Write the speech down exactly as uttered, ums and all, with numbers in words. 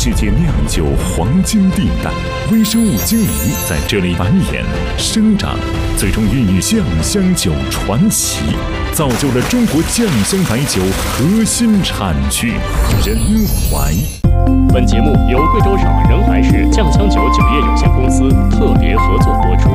世界酿酒黄金地带，微生物精灵在这里繁衍、生长，最终孕育酱香酒传奇，造就了中国酱香白酒核心产区仁怀。 本节目由贵州省仁怀市酱香酒酒业有限公司特别合作播出。